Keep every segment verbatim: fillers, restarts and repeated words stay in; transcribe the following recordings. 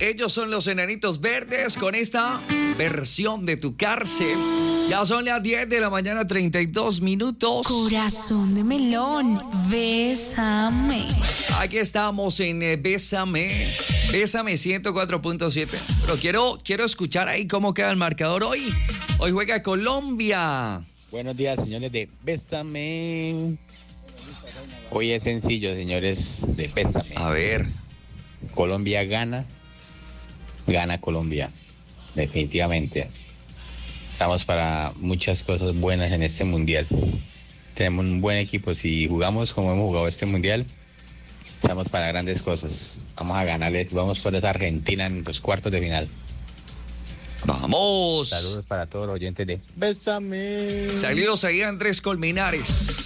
Ellos son los Enanitos Verdes con esta versión de Tu Cárcel. Ya son las diez de la mañana, treinta y dos minutos. Corazón de melón, bésame. Aquí estamos en eh, Bésame. Bésame ciento cuatro punto siete. Pero quiero, quiero escuchar ahí cómo queda el marcador hoy. Hoy juega Colombia. Buenos días, señores de Bésame. Hoy es sencillo, señores de Bésame. A ver. Colombia gana. Gana Colombia. Definitivamente. Estamos para muchas cosas buenas en este mundial. Tenemos un buen equipo. Si jugamos como hemos jugado este mundial, estamos para grandes cosas. Vamos a ganarles. Vamos por esa Argentina en los cuartos de final. ¡Vamos! Saludos para todos los oyentes de Bésame. Saludos ahí a Andrés Colmenares.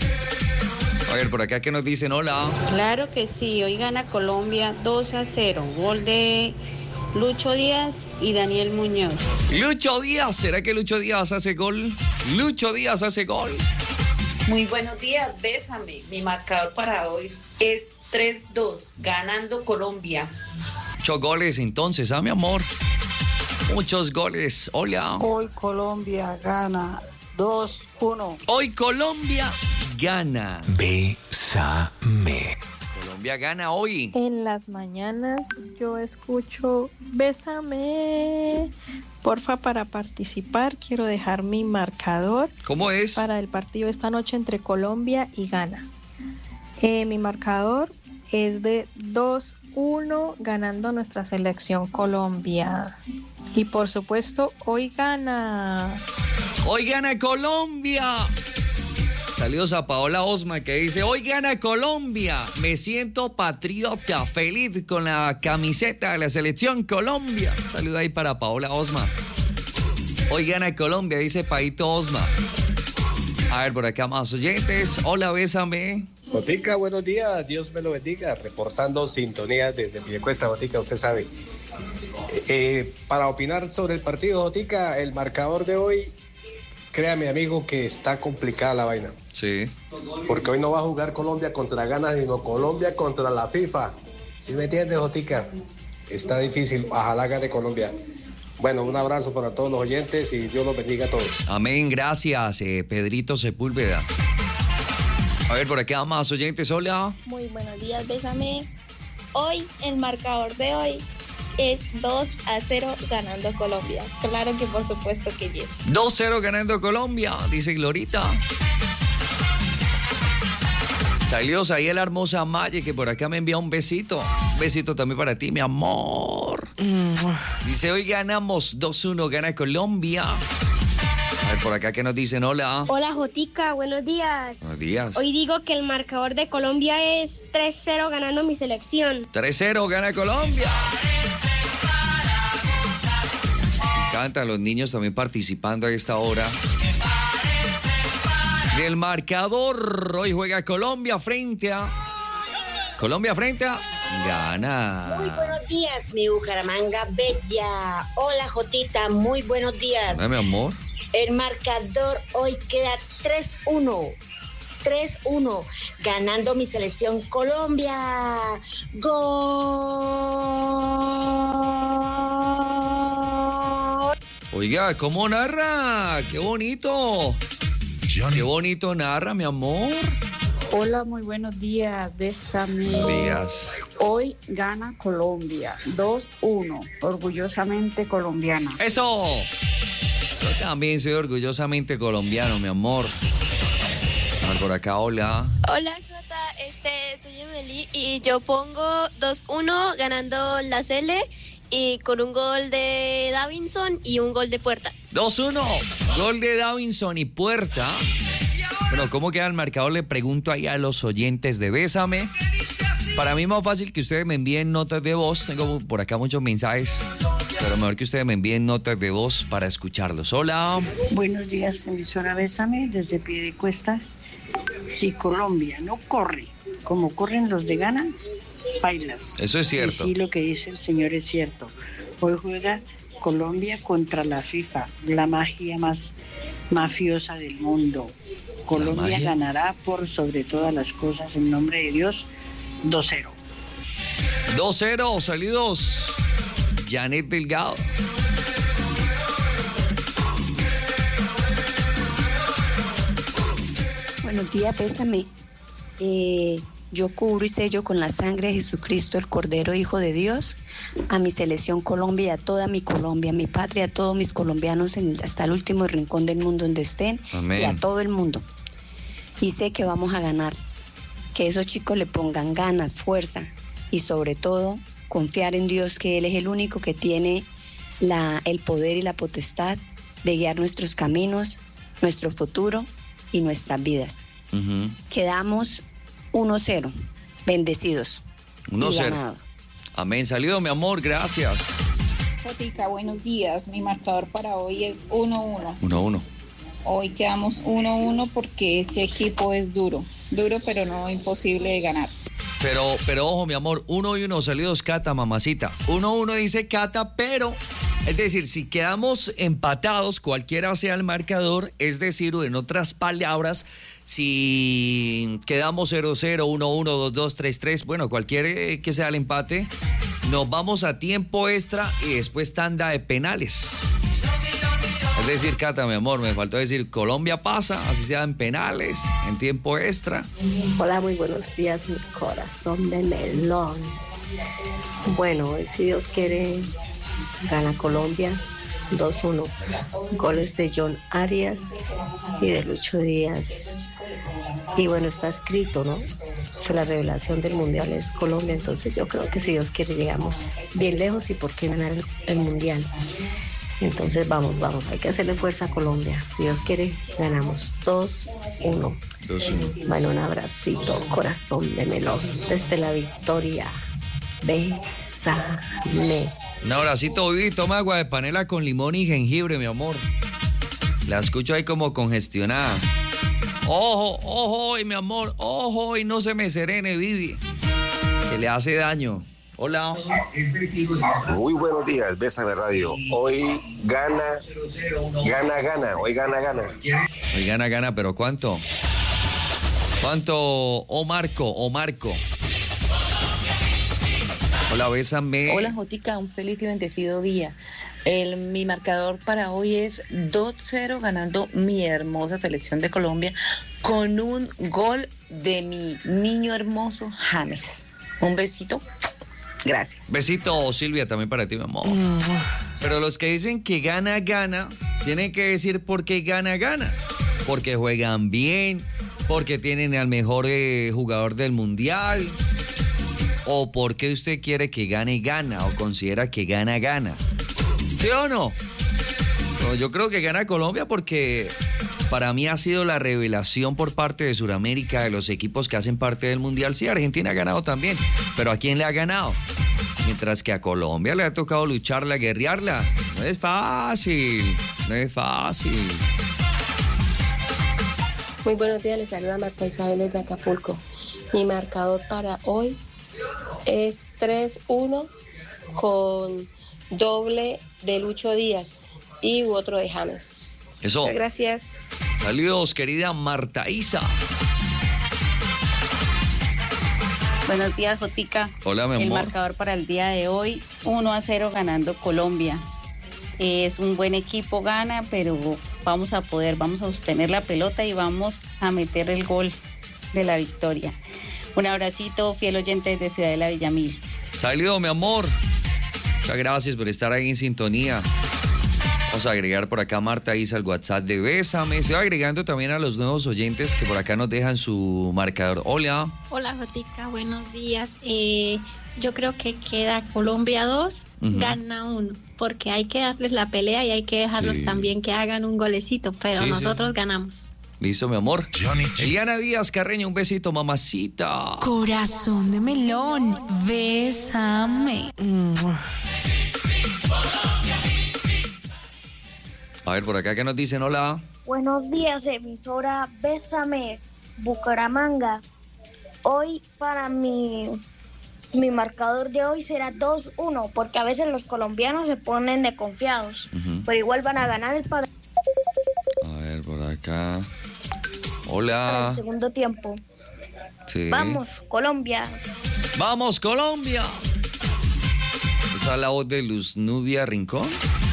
A ver, por acá que nos dicen hola. Claro que sí, hoy gana Colombia dos a cero. Gol de Lucho Díaz y Daniel Muñoz. Lucho Díaz, ¿será que Lucho Díaz hace gol? Lucho Díaz hace gol. Muy buenos días, Bésame. Mi marcador para hoy es tres dos, ganando Colombia. Muchos goles entonces, ¿ah, mi amor? Muchos goles. Hola. Hoy Colombia gana dos uno. Hoy Colombia gana. Bésame. Colombia gana hoy. En las mañanas yo escucho Bésame. Porfa, para participar quiero dejar mi marcador. ¿Cómo es? Para el partido esta noche entre Colombia y Ghana. Eh, mi marcador es de dos uno ganando nuestra selección Colombia. Y por supuesto, hoy gana. Hoy gana Colombia. Saludos a Paola Osma que dice, hoy gana Colombia. Me siento patriota, feliz con la camiseta de la selección Colombia. Saludos ahí para Paola Osma. Hoy gana Colombia, dice Paito Osma. A ver, por acá más oyentes. Hola, Bésame. Botica, buenos días, Dios me lo bendiga. Reportando sintonía desde Piedecuesta, Botica, usted sabe. Eh, para opinar sobre el partido, Botica, el marcador de hoy, créame, amigo, que está complicada la vaina. Sí. Porque hoy no va a jugar Colombia contra Ghana, sino Colombia contra la FIFA. ¿Sí me entiendes, Botica? Está difícil, ojalá gane Colombia. Bueno, un abrazo para todos los oyentes y Dios los bendiga a todos. Amén, gracias, eh, Pedrito Sepúlveda. A ver, por acá más oyentes, hola. Muy buenos días, Bésame. Hoy, el marcador de hoy es dos a cero ganando Colombia. Claro que por supuesto que yes. dos cero ganando Colombia, dice Glorita. Saludos ahí a la hermosa Maye, que por acá me envía un besito. Un besito también para ti, mi amor. Dice, hoy ganamos dos uno, gana Colombia. A ver, por acá que nos dicen hola. Hola, Jotica, buenos días. Buenos días. Hoy digo que el marcador de Colombia es tres cero ganando mi selección. tres cero gana Colombia. Me encantan los niños también participando a esta hora. Del marcador, hoy juega Colombia frente a... Colombia frente a... Ghana. Muy buenos días, mi Bucaramanga bella. Hola, Jotita, muy buenos días. Hola, mi amor. El marcador hoy queda tres uno. tres uno, ganando mi selección Colombia. ¡Gol! Oiga, ¿cómo narra? ¡Qué bonito! ¡Qué bonito narra, mi amor! Hola, muy buenos días, Bésame. Buenos días. Hoy gana Colombia, dos uno, orgullosamente colombiana. ¡Eso! Yo también soy orgullosamente colombiano, mi amor. A ver, por acá, hola. Hola, Jota, este, soy Emily y yo pongo dos uno ganando la Cele y con un gol de Davinson y un gol de Puerta. dos uno, gol de Davinson y Puerta. Bueno, ¿cómo queda el marcador? Le pregunto ahí a los oyentes de Bésame. Para mí es más fácil que ustedes me envíen notas de voz. Tengo por acá muchos mensajes, pero mejor que ustedes me envíen notas de voz para escucharlos. Hola. Buenos días, emisora Bésame, desde Piedecuesta. Si Colombia no corre como corren los de Ghana, bailas. Eso es cierto. Y sí, lo que dice el señor es cierto. Hoy juega Colombia contra la FIFA, la magia más mafiosa del mundo. Colombia ganará por sobre todas las cosas, en nombre de Dios, dos cero. dos cero, saludos Janet Delgado. Buenos días, pésame. Eh, yo cubro y sello con la sangre de Jesucristo, el Cordero Hijo de Dios, a mi selección Colombia y a toda mi Colombia, a mi patria, a todos mis colombianos en el, hasta el último rincón del mundo donde estén. Amén. Y a todo el mundo. Y sé que vamos a ganar. Que esos chicos le pongan ganas, fuerza y sobre todo confiar en Dios, que Él es el único que tiene la, el poder y la potestad de guiar nuestros caminos, nuestro futuro y nuestras vidas. Uh-huh. Quedamos uno cero, bendecidos. uno cero. Amén. Salido, mi amor, gracias. Jotica, buenos días. Mi marcador para hoy es uno uno. uno uno. Hoy quedamos uno uno porque ese equipo es duro. Duro, pero no imposible de ganar. Pero, pero ojo, mi amor, uno y uno, salidos Cata, mamacita. uno uno dice Cata, pero, es decir, si quedamos empatados, cualquiera sea el marcador, es decir, en otras palabras, si quedamos cero cero, uno uno, dos dos, tres tres, bueno, cualquier que sea el empate, nos vamos a tiempo extra y después tanda de penales. Es decir, Cata, mi amor, me faltó decir, Colombia pasa, así sea en penales, en tiempo extra. Hola, muy buenos días, mi corazón de melón. Bueno, si Dios quiere, gana Colombia dos uno. Goles de John Arias y de Lucho Díaz. Y bueno, está escrito, ¿no?, que la revelación del Mundial es Colombia. Entonces yo creo que si Dios quiere llegamos bien lejos y por qué ganar el, el Mundial. Entonces vamos, vamos, hay que hacerle fuerza a Colombia. Si Dios quiere, ganamos dos uno. dos uno. Bueno, un abracito, corazón de melón, desde la victoria. Bésame. Un abracito, Vivi, toma agua de panela con limón y jengibre, mi amor. La escucho ahí como congestionada. Ojo, ojo, y mi amor, ojo, y no se me serene, Vivi, que le hace daño. Hola. Muy buenos días, Bésame Radio. Hoy gana, gana, gana. Hoy gana, gana. Hoy gana, gana, pero ¿cuánto? ¿Cuánto? O Marco, o Marco. Hola, Bésame. Hola, Jotica, un feliz y bendecido día. El, mi marcador para hoy es dos cero, ganando mi hermosa selección de Colombia con un gol de mi niño hermoso James. Un besito. Gracias. Besito, Silvia, también para ti, mi amor. Mm. Pero los que dicen que gana, gana, tienen que decir por qué gana, gana. Porque juegan bien, porque tienen al mejor eh, jugador del mundial, o porque usted quiere que gane, gana, o considera que gana, gana. ¿Sí o no? No, yo creo que gana Colombia porque para mí ha sido la revelación por parte de Sudamérica, de los equipos que hacen parte del mundial. Sí, Argentina ha ganado también, pero ¿a quién le ha ganado? Mientras que a Colombia le ha tocado lucharla, guerrearla. No es fácil, no es fácil. Muy buenos días, les saluda Marta Isabel desde Acapulco. Mi marcador para hoy es tres uno con doble de Lucho Díaz y otro de James. Eso. Muchas gracias. Saludos, querida Marta Isa. Buenos días, Jotica. Hola, mi amor. El marcador para el día de hoy, uno a cero ganando Colombia. Es un buen equipo, gana, pero vamos a poder, vamos a sostener la pelota y vamos a meter el gol de la victoria. Un abracito, fiel oyente desde Ciudadela Villamil. Saludos, mi amor. Muchas gracias por estar ahí en sintonía. Vamos a agregar por acá a Marta Isa al WhatsApp de Bésame. Estoy agregando también a los nuevos oyentes que por acá nos dejan su marcador. Hola. Hola, Jotica, buenos días. Eh, yo creo que queda Colombia dos, uh-huh. Gana uno, porque hay que darles la pelea y hay que dejarlos sí. también que hagan un golecito, pero sí, nosotros sí. ganamos. Listo, mi amor. Eliana Díaz Carreño, un besito, mamacita. Corazón de melón, bésame. A ver, por acá, ¿qué nos dicen? Hola. Buenos días, emisora Bésame, Bucaramanga. Hoy para mi, mi marcador de hoy será dos uno, porque a veces los colombianos se ponen de confiados, uh-huh. pero igual van a ganar el partido. A ver, por acá. Hola. Para el segundo tiempo. Sí. Vamos, Colombia. Vamos, Colombia. Esa es la voz de Luz Nubia Rincón.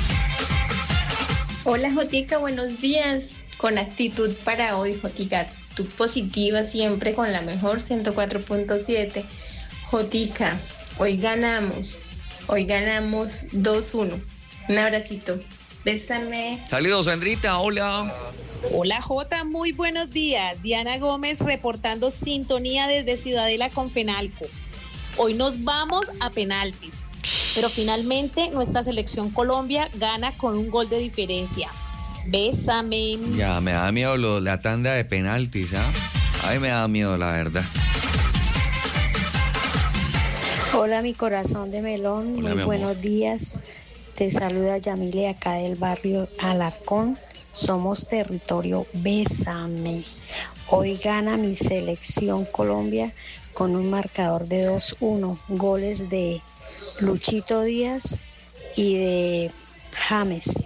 Hola Jotica, buenos días. Con actitud para hoy, Jotica. Actitud positiva siempre con la mejor ciento cuatro punto siete. Jotica, hoy ganamos. Hoy ganamos dos uno. Un abracito. Bésame. Saludos, Sandrita. Hola. Hola Jota, muy buenos días. Diana Gómez reportando sintonía desde Ciudadela con Fenalco. Hoy nos vamos a penaltis, pero finalmente nuestra selección Colombia gana con un gol de diferencia. Bésame. Ya, me da miedo lo, la tanda de penaltis, ¿ah? ¿eh? Ay, me da miedo, la verdad. Hola, mi corazón de melón. Hola, muy buenos días. Te saluda Yamile acá del barrio Alarcón. Somos territorio Bésame. Hoy gana mi selección Colombia con un marcador de dos uno. Goles de Luchito Díaz y de James.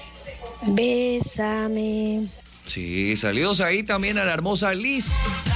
Bésame. Sí, saludos ahí también a la hermosa Liz.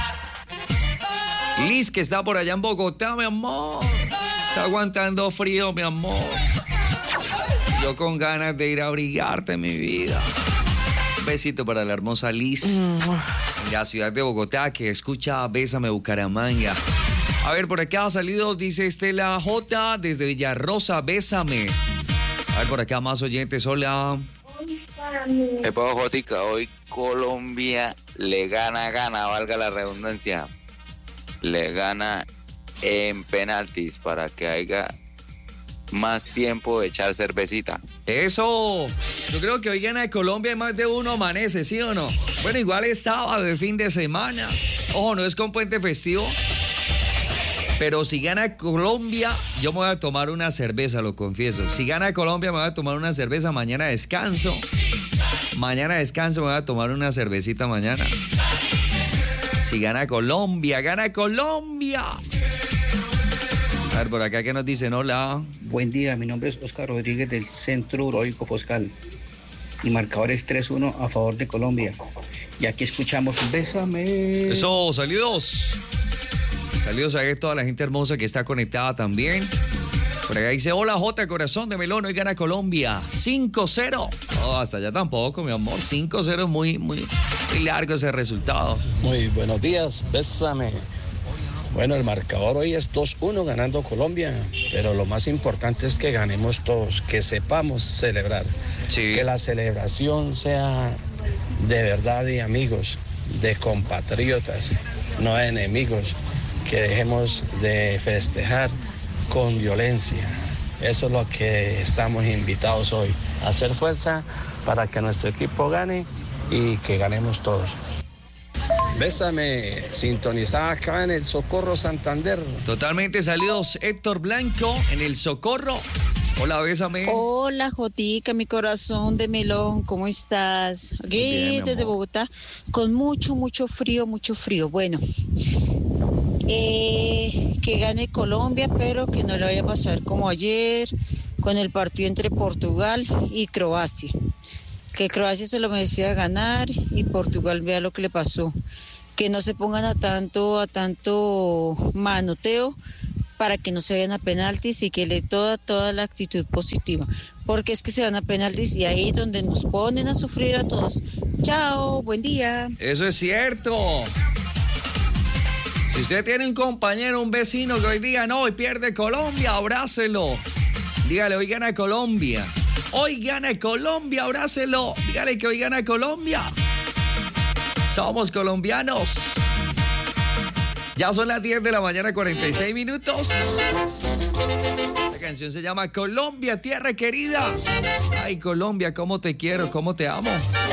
Liz, que está por allá en Bogotá, mi amor. Está aguantando frío, mi amor. Yo con ganas de ir a abrigarte, mi vida. Un besito para la hermosa Liz. En la ciudad de Bogotá, que escucha Bésame Bucaramanga. A ver, por acá salidos, dice Estela J. desde Villarrosa, Bésame. A ver, por acá más oyentes, hola. Epa, Jotica, hoy Colombia le gana, gana, valga la redundancia. Le gana en penaltis para que haya más tiempo de echar cervecita. Eso, yo creo que hoy gana Colombia y más de uno amanece, ¿sí o no? Bueno, igual es sábado de fin de semana. Ojo, no es con puente festivo. Pero si gana Colombia, yo me voy a tomar una cerveza, lo confieso. Si gana Colombia, me voy a tomar una cerveza. Mañana descanso. Mañana descanso, me voy a tomar una cervecita mañana. Si gana Colombia, gana Colombia. A ver, por acá, ¿qué nos dicen? Hola. Buen día, mi nombre es Oscar Rodríguez del Centro Urológico Foscal. Mi marcador es tres uno a favor de Colombia. Y aquí escuchamos Bésame. Eso, saludos. Saludos a toda la gente hermosa que está conectada también. Por acá dice, hola J, corazón de melón, hoy gana Colombia. cinco cero. No, hasta allá tampoco, mi amor. cinco cero es muy, muy, muy largo ese resultado. Muy buenos días, Bésame. Bueno, el marcador hoy es dos uno ganando Colombia, pero lo más importante es que ganemos todos, que sepamos celebrar. Sí. Que la celebración sea de verdad de amigos, de compatriotas, no de enemigos. Que dejemos de festejar con violencia. Eso es lo que estamos invitados hoy, a hacer fuerza para que nuestro equipo gane y que ganemos todos. Bésame, sintonizada acá en el Socorro Santander. Totalmente, saludos Héctor Blanco en el Socorro. Hola, Bésame. Hola, Jotica, mi corazón de melón, ¿cómo estás? Aquí bien, desde Bogotá, con mucho, mucho frío, mucho frío. Bueno, eh, que gane Colombia, pero que no le vaya a pasar como ayer con el partido entre Portugal y Croacia. Que Croacia se lo merecía ganar y Portugal vea lo que le pasó. Que no se pongan a tanto, a tanto manoteo para que no se vayan a penaltis y que le toda, toda la actitud positiva. Porque es que se van a penaltis y ahí es donde nos ponen a sufrir a todos. Chao, buen día. Eso es cierto. Si usted tiene un compañero, un vecino que hoy diga no, hoy pierde Colombia, abrácelo. Dígale, hoy gana Colombia. Hoy gana Colombia, abrácelo. Dígale que hoy gana Colombia. Somos colombianos. Ya son las diez de la mañana, cuarenta y seis minutos. La canción se llama Colombia, tierra querida. Ay, Colombia, cómo te quiero, cómo te amo.